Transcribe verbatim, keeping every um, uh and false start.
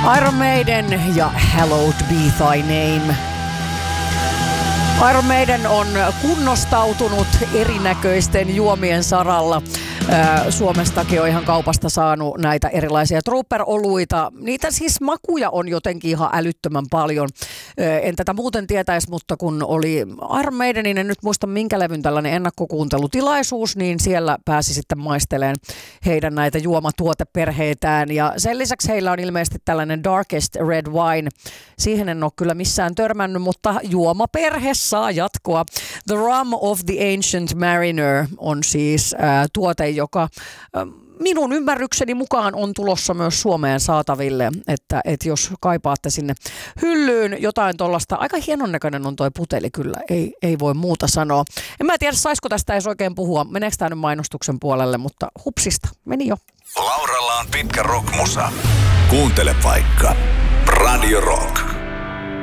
Iron Maiden ja Hallowed Be Thy Name. Iron Maiden on kunnostautunut erinäköisten juomien saralla. Suomestakin on ihan kaupasta saanut näitä erilaisia Trooper-oluita. Niitä siis makuja on jotenkin ihan älyttömän paljon. En tätä muuten tietäisi, mutta kun oli Iron Maidenin, en nyt muista minkä levyn tällainen ennakkokuuntelutilaisuus, niin siellä pääsi sitten maistelemaan heidän näitä juomatuoteperheitään. Ja sen lisäksi heillä on ilmeisesti tällainen Darkest Red Wine. Siihen en ole kyllä missään törmännyt, mutta juomaperhe saa jatkoa. The Rum of the Ancient Mariner on siis ää, tuote, joka ää, minun ymmärrykseni mukaan on tulossa myös Suomeen saataville, että, että jos kaipaatte sinne hyllyyn jotain tuollaista, aika hienon näköinen on toi puteli kyllä, ei, ei voi muuta sanoa. En mä tiedä, saisiko tästä edes oikein puhua, meneekö tämä nyt mainostuksen puolelle, mutta hupsista, meni jo. Lauralla on pitkä rockmusa. Kuuntele vaikka Radio Rock.